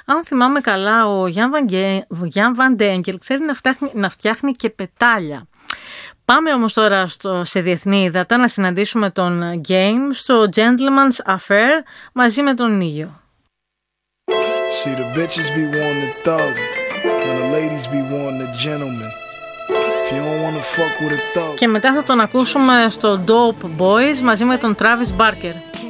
Αν θυμάμαι καλά, ο Jan van de Enkel ξέρει να φτιάχνει και πετάλια. Πάμε όμως τώρα σε διεθνή ύδατα να συναντήσουμε τον Game στο Gentleman's Affair μαζί με τον Νίγιο. See the bitches be wanting the thug, when the ladies be wanting the gentleman. If you don't wanna fuck with a thug. Και μετά θα τον ακούσουμε στο Dope Boys μαζί με τον Travis Barker.